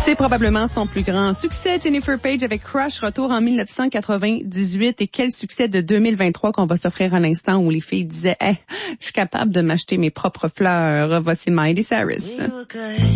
C'est probablement son plus grand succès. Jennifer Page avec Crush, retour en 1998. Et quel succès de 2023 qu'on va s'offrir à l'instant où les filles disaient « Hey, je suis capable de m'acheter mes propres fleurs. » Voici Miley Cyrus.